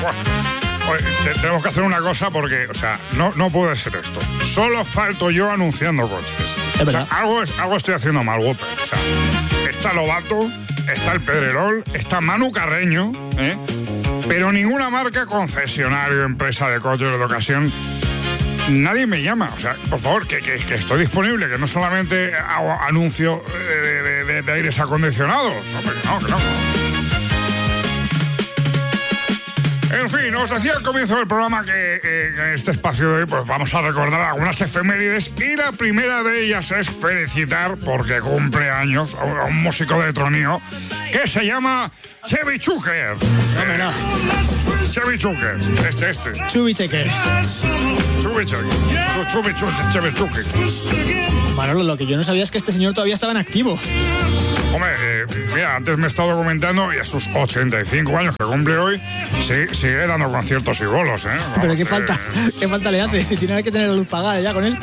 Tenemos que hacer una cosa porque, o sea, no puede ser esto. Solo falto yo anunciando coches. Es verdad. O sea, algo estoy haciendo mal, Whopper. O sea, está Lobato, está el Pedrerol, está Manu Carreño, pero ninguna marca, concesionario, empresa de coches de ocasión. Nadie me llama. O sea, por favor, que estoy disponible, que no solamente hago anuncio de aires acondicionados. No, que no. En fin, os decía al comienzo del programa que en este espacio de hoy pues vamos a recordar algunas efemérides y la primera de ellas es felicitar porque cumple años a un músico de tronío que se llama Chevy Chukers. Chevy Chukers, este. Chubby Checker. Chevy Chukers. Manolo, lo que yo no sabía es que este señor todavía estaba en activo. Hombre, mira, antes me he estado documentando y a sus 85 años que cumple hoy sigue dando conciertos y bolos, ¿eh? Pero ¿qué falta le hace? Si tiene que tener la luz pagada ya con esto.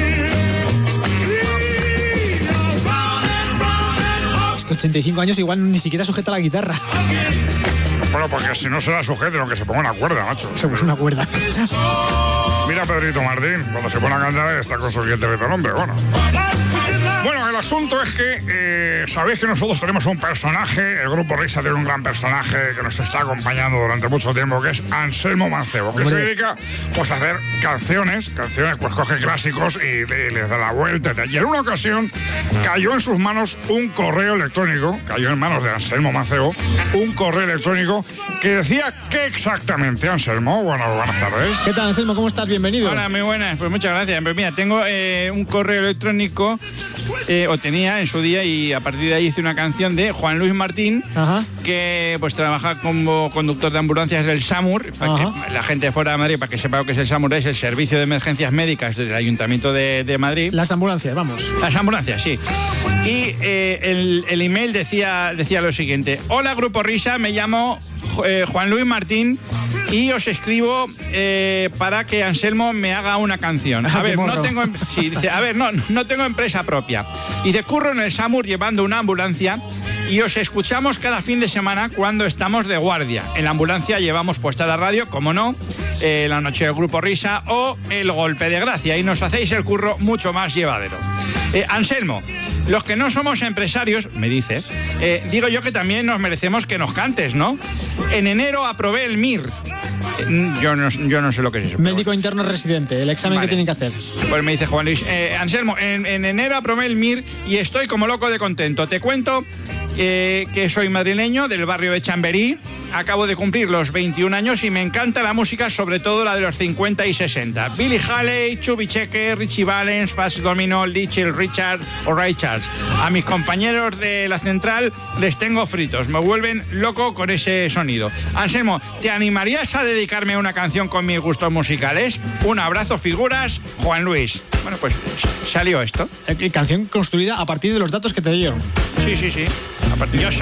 Es que 85 años igual ni siquiera sujeta la guitarra. Bueno, porque si no se la sujete, lo que se ponga una cuerda, macho. Se puso una cuerda. Mira a Pedrito Martín, cuando se pone a cantar está con su siguiente nombre, Bueno, el asunto es que sabéis que nosotros tenemos un personaje, el Grupo Risa tiene un gran personaje que nos está acompañando durante mucho tiempo, que es Anselmo Mancebo, que se dedica pues a hacer canciones, pues coge clásicos y les da la vuelta. Y en una ocasión cayó en sus manos un correo electrónico, cayó en manos de Anselmo Mancebo, un correo electrónico que decía que exactamente, Anselmo, buenas tardes. ¿Qué tal, Anselmo? ¿Cómo estás? Bienvenido. Hola, muy buenas, pues muchas gracias. Pues mira, tengo un correo electrónico, o tenía en su día, y a partir de ahí hice una canción de Juan Luis Martín, que pues trabaja como conductor de ambulancias del SAMUR, para que la gente de fuera de Madrid, para que sepa lo que es el SAMUR, es el Servicio de Emergencias Médicas del Ayuntamiento de Madrid. Las ambulancias, vamos. Las ambulancias, sí. Y el email decía lo siguiente: hola Grupo Risa, me llamo Juan Luis Martín y os escribo para que Anselmo me haga una canción. A ver, no tengo empresa propia. Dice, curro en el SAMUR llevando una ambulancia y os escuchamos cada fin de semana cuando estamos de guardia. En la ambulancia llevamos puesta la radio, como no, la noche del Grupo Risa o el Golpe de Gracia, y nos hacéis el curro mucho más llevadero. Anselmo, los que no somos empresarios, me dice, digo yo que también nos merecemos que nos cantes, ¿no? En enero aprobé el MIR. Yo no sé lo que es eso. Médico interno residente, el examen que tienen que hacer. Pues me dice Juan Luis, Anselmo, en enero aprobé el MIR y estoy como loco de contento. Te cuento que soy madrileño del barrio de Chamberí. Acabo de cumplir los 21 años y me encanta la música, sobre todo la de los 50 y 60. Billy Haley, Chubby Checker, Richie Valens, Fats Domino, Little Richard o Ray Charles. A mis compañeros de la central les tengo fritos. Me vuelven loco con ese sonido. Anselmo, ¿te animarías a dedicarme una canción con mis gustos musicales? Un abrazo, figuras, Juan Luis. Bueno, pues salió esto. Canción construida a partir de los datos que te dieron. Sí. A partir de...